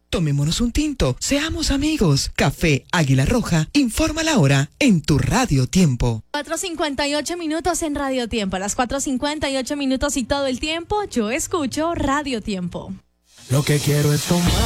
Tomémonos un tinto, seamos amigos. Café Águila Roja, informa la hora en tu Radio Tiempo. 4:58 en Radio Tiempo. A las 4:58 y todo el tiempo, yo escucho Radio Tiempo. Lo que quiero es tomar.